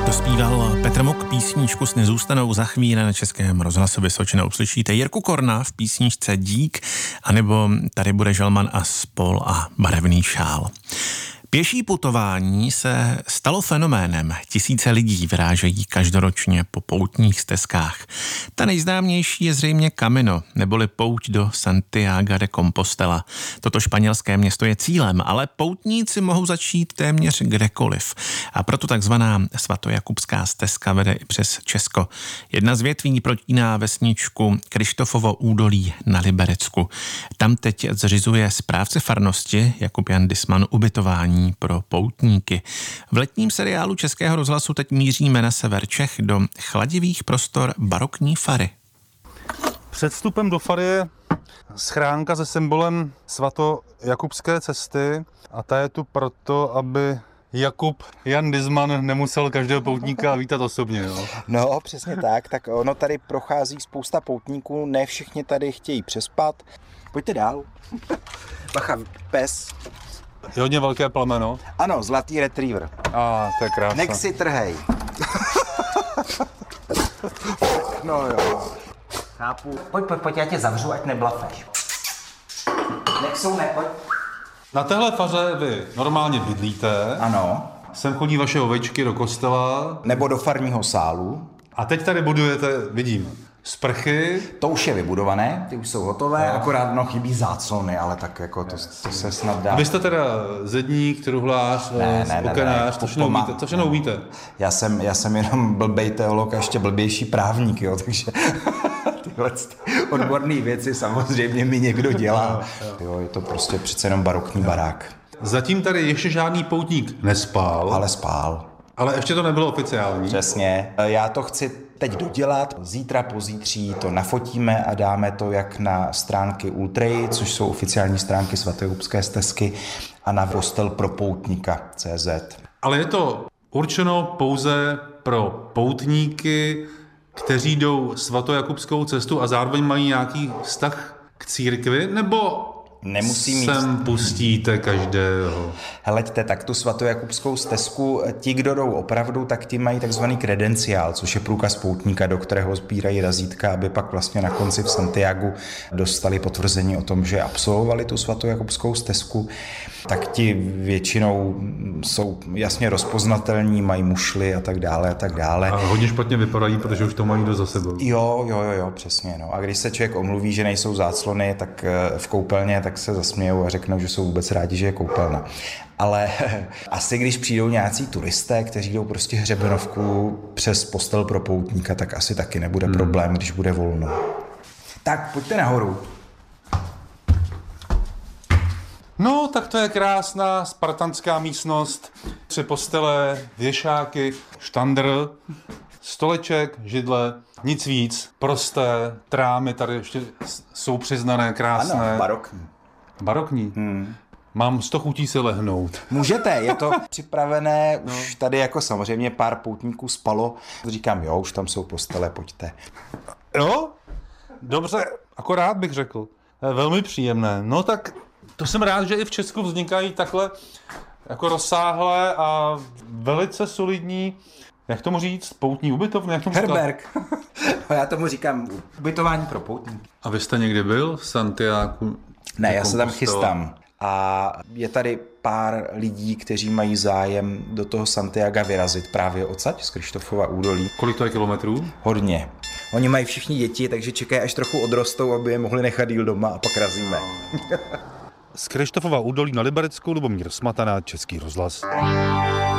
Dospíval Petr Mok písničku S nezůstanou za chvíli na Českém rozhlasu Vysočina. Uslyšíte Jirku Korna v písničce Dík, anebo Tady bude žalman a spol a barevný šál. Pěší putování se stalo fenoménem. Tisíce lidí vyrážejí každoročně po poutních stezkách. Ta nejznámější je zřejmě Camino, neboli pouť do Santiago de Compostela. Toto španělské město je cílem, ale poutníci mohou začít téměř kdekoliv. A proto takzvaná svatojakubská stezka vede i přes Česko. Jedna z větví protíná vesničku Kryštofovo údolí na Liberecku. Tam teď zřizuje správce farnosti Jakub Jan Disman ubytování pro poutníky. V letním seriálu Českého rozhlasu teď míříme na sever Čech do chladivých prostor barokní fary. Před vstupem do fary je schránka se symbolem svatojakubské cesty a ta je tu proto, aby Jakub Jan Disman nemusel každého poutníka vítat osobně. Jo? No, přesně tak. Tak ono tady prochází spousta poutníků, ne všichni tady chtějí přespat. Pojďte dál. Bacha, pes. Je hodně velké plemeno. Ano, zlatý retriever. To je krásné. Nech si trhej. No jo. Chápu. Pojď, já tě zavřu, ať neblafeš. Pojď. Na téhle faře vy normálně bydlíte. Ano. Sem chodí vaše ovečky do kostela. Nebo do farního sálu. A teď tady budujete, vidím, sprchy. To už je vybudované, ty už jsou hotové, akorát chybí záclony, ale tak jako to se snad dá. Vy jste teda zedník, truhlář, spokenář, co všechno umíte? Já jsem jenom blbej teolog a ještě blbější právník, jo, takže tyhle odborné věci samozřejmě mi někdo dělá. Jo, je to prostě přece jenom barokní barák. Zatím tady ještě žádný poutník nespál. Ale spál. Ale ještě to nebylo oficiální. Přesně. Já to chci teď dodělat. Zítra, pozítří to nafotíme a dáme to jak na stránky Ultrej, což jsou oficiální stránky svatojakubské stezky, a na postelpropoutnika.cz. Ale je to určeno pouze pro poutníky, kteří jdou svatojakubskou cestu a zároveň mají nějaký vztah k církvi, nebo nemusí mít. Sem pustíte každého. Heleďte, tak tu svatojakubskou stezku, ti, kdo jdou opravdu, tak ti mají takzvaný kredenciál, což je průkaz poutníka, do kterého sbírají razítka, aby pak vlastně na konci v Santiagu dostali potvrzení o tom, že absolvovali tu svatojakubskou stezku. Tak ti většinou jsou jasně rozpoznatelní, mají mušly a tak dále a tak dále. A hodně špatně vypadají, protože už to mají dost za sebou. Jo, přesně. No. A když se člověk omluví, že nejsou záclony, tak v koupelně, tak se zasmějou a řeknou, že jsou vůbec rádi, že je koupelna. Ale asi když přijdou nějací turisté, kteří jdou prostě hřebenovku přes postel pro poutníka, tak asi taky nebude problém, když bude volno. Tak, pojďte nahoru. No, tak to je krásná spartanská místnost. 3 postele, věšáky, štandr, stoleček, židle, nic víc. Prosté, trámy tady ještě jsou přiznané, krásné. Ano, barokní. Barokní? Mám 100 chutí si lehnout. Můžete, je to připravené, už tady jako samozřejmě pár poutníků spalo. Říkám, jo, už tam jsou postele, pojďte. Jo? Dobře, akorát bych řekl. Velmi příjemné. No tak to jsem rád, že i v Česku vznikají takhle jako rozsáhlé a velice solidní, jak tomu říct, poutní ubytovny? Jak tomu Herberg. No, já tomu říkám ubytování pro poutníky. A vy jste někdy byl v Santiagu? Ne, já se tam chystám. A je tady pár lidí, kteří mají zájem do toho Santiaga vyrazit právě odsaď z Kryštofova údolí. Kolik to je kilometrů? Hodně. Oni mají všichni děti, takže čekají, až trochu odrostou, aby je mohli nechat díl doma a pak razíme. Z Kryštofova údolí na Liberecku Lubomír Smatana, Český rozhlas.